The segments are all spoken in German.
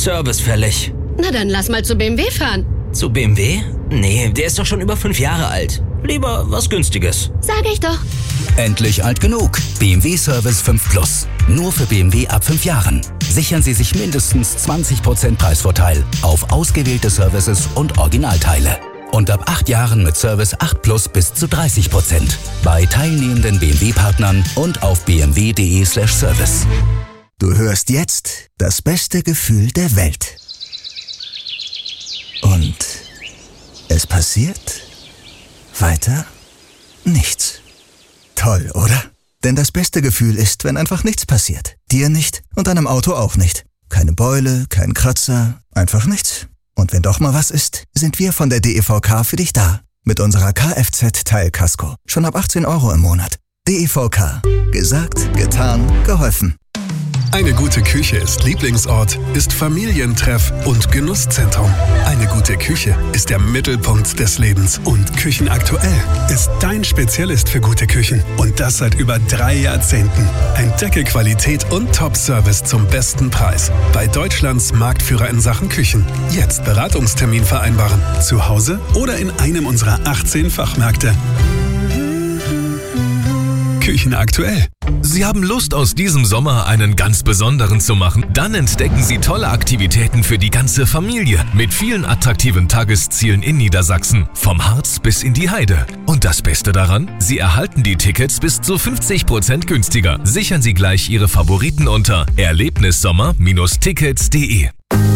Service fällig. Na dann lass mal zu BMW fahren. Zu BMW? Nee, der ist doch schon über 5 Jahre alt. Lieber was Günstiges. Sag ich doch. Endlich alt genug. BMW Service 5 Plus. Nur für BMW ab 5 Jahren. Sichern Sie sich mindestens 20% Preisvorteil auf ausgewählte Services und Originalteile. Und ab 8 Jahren mit Service 8 Plus bis zu 30%. Bei teilnehmenden BMW-Partnern und auf bmw.de/service. Du hörst jetzt das beste Gefühl der Welt. Und es passiert weiter nichts. Toll, oder? Denn das beste Gefühl ist, wenn einfach nichts passiert. Dir nicht und deinem Auto auch nicht. Keine Beule, kein Kratzer, einfach nichts. Und wenn doch mal was ist, sind wir von der DEVK für dich da. Mit unserer Kfz-Teilkasko. Schon ab 18 € im Monat. DEVK. Gesagt, getan, geholfen. Eine gute Küche ist Lieblingsort, ist Familientreff und Genusszentrum. Eine gute Küche ist der Mittelpunkt des Lebens. Und Küchenaktuell ist dein Spezialist für gute Küchen. Und das seit über 3 Jahrzehnten. Entdecke Qualität und Top-Service zum besten Preis. Bei Deutschlands Marktführer in Sachen Küchen. Jetzt Beratungstermin vereinbaren. Zu Hause oder in einem unserer 18 Fachmärkte. Küchenaktuell. Sie haben Lust, aus diesem Sommer einen ganz besonderen zu machen? Dann entdecken Sie tolle Aktivitäten für die ganze Familie mit vielen attraktiven Tageszielen in Niedersachsen, vom Harz bis in die Heide. Und das Beste daran? Sie erhalten die Tickets bis zu 50% günstiger. Sichern Sie gleich Ihre Favoriten unter erlebnissommer-tickets.de.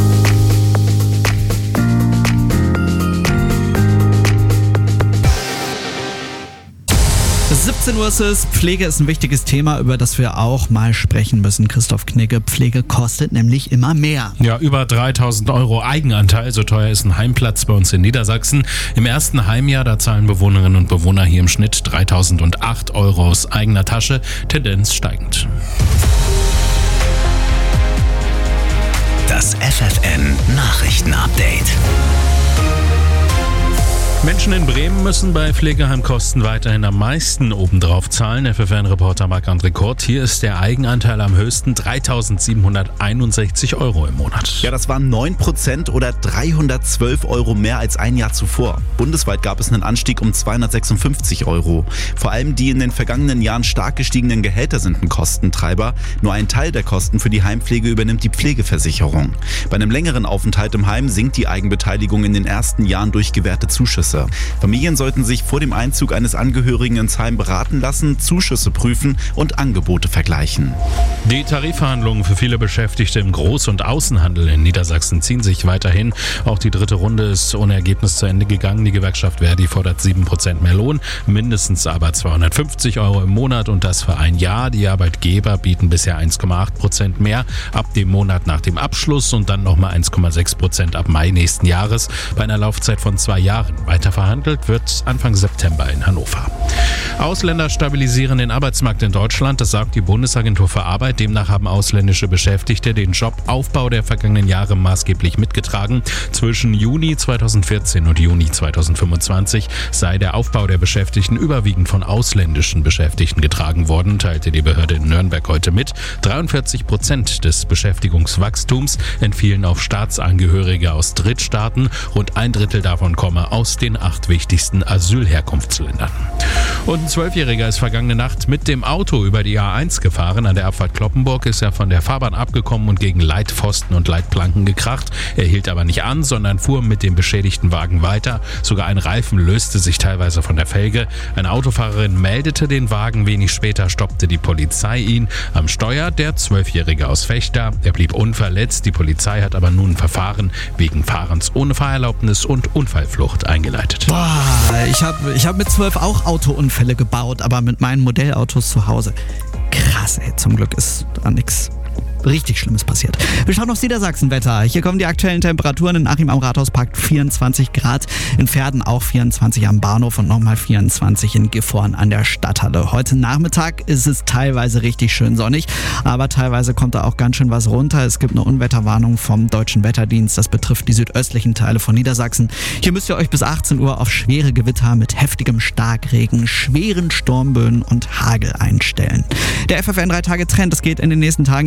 17 Uhr ist es. Pflege ist ein wichtiges Thema, über das wir auch mal sprechen müssen. Christoph Knigge, Pflege kostet nämlich immer mehr. Ja, über 3.000 € Eigenanteil. So teuer ist ein Heimplatz bei uns in Niedersachsen. Im ersten Heimjahr, da zahlen Bewohnerinnen und Bewohner hier im Schnitt 3.008 € aus eigener Tasche. Tendenz steigend. Das FFN Nachrichtenupdate. Menschen in Bremen müssen bei Pflegeheimkosten weiterhin am meisten obendrauf zahlen. FFN-Reporter Marc-André Kurt. Hier ist der Eigenanteil am höchsten, 3.761 € im Monat. Ja, das waren 9% oder 312 € mehr als ein Jahr zuvor. Bundesweit gab es einen Anstieg um 256 €. Vor allem die in den vergangenen Jahren stark gestiegenen Gehälter sind ein Kostentreiber. Nur ein Teil der Kosten für die Heimpflege übernimmt die Pflegeversicherung. Bei einem längeren Aufenthalt im Heim sinkt die Eigenbeteiligung in den ersten Jahren durch gewährte Zuschüsse. Familien sollten sich vor dem Einzug eines Angehörigen ins Heim beraten lassen, Zuschüsse prüfen und Angebote vergleichen. Die Tarifverhandlungen für viele Beschäftigte im Groß- und Außenhandel in Niedersachsen ziehen sich weiterhin. Auch die dritte Runde ist ohne Ergebnis zu Ende gegangen. Die Gewerkschaft Verdi fordert 7% mehr Lohn, mindestens aber 250 € im Monat und das für ein Jahr. Die Arbeitgeber bieten bisher 1,8% mehr ab dem Monat nach dem Abschluss und dann nochmal 1,6% ab Mai nächsten Jahres bei einer Laufzeit von 2 Jahren. Weiter verhandelt wird Anfang September in Hannover. Ausländer stabilisieren den Arbeitsmarkt in Deutschland, das sagt die Bundesagentur für Arbeit. Demnach haben ausländische Beschäftigte den Jobaufbau der vergangenen Jahre maßgeblich mitgetragen. Zwischen Juni 2014 und Juni 2025 sei der Aufbau der Beschäftigten überwiegend von ausländischen Beschäftigten getragen worden, teilte die Behörde in Nürnberg heute mit. 43% des Beschäftigungswachstums entfielen auf Staatsangehörige aus Drittstaaten. Rund 1/3 davon komme aus den 8 wichtigsten Asylherkunftsländern. Und ein 12-Jähriger ist vergangene Nacht mit dem Auto über die A1 gefahren. An der Abfahrt Cloppenburg ist er von der Fahrbahn abgekommen und gegen Leitpfosten und Leitplanken gekracht. Er hielt aber nicht an, sondern fuhr mit dem beschädigten Wagen weiter. Sogar ein Reifen löste sich teilweise von der Felge. Eine Autofahrerin meldete den Wagen. Wenig später stoppte die Polizei ihn. Am Steuer der 12-Jährige aus Vechta. Er blieb unverletzt. Die Polizei hat aber nun ein Verfahren wegen Fahrens ohne Fahrerlaubnis und Unfallflucht eingeleitet. Boah, ich hab mit 12 auch Autounfälle gebaut, aber mit meinen Modellautos zu Hause. Krass, ey, zum Glück ist da nichts richtig Schlimmes passiert. Wir schauen aufs Niedersachsen-Wetter. Hier kommen die aktuellen Temperaturen. In Achim am Rathauspark 24 Grad, in Verden auch 24 am Bahnhof und nochmal 24 in Gifhorn an der Stadthalle. Heute Nachmittag ist es teilweise richtig schön sonnig, aber teilweise kommt da auch ganz schön was runter. Es gibt eine Unwetterwarnung vom Deutschen Wetterdienst. Das betrifft die südöstlichen Teile von Niedersachsen. Hier müsst ihr euch bis 18 Uhr auf schwere Gewitter mit heftigem Starkregen, schweren Sturmböen und Hagel einstellen. Der FFN 3-Tage-Trend, das geht in den nächsten Tagen